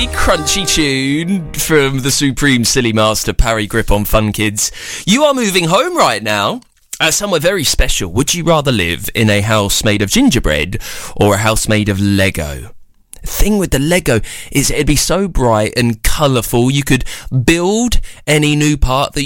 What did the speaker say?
Crunchy tune from the Supreme Silly Master, Parry Grip on Fun Kids. You are moving home right now. Somewhere very special. Would you rather live in a house made of gingerbread or a house made of Lego? The thing with the Lego is it'd be so bright and colourful. You could build any new part that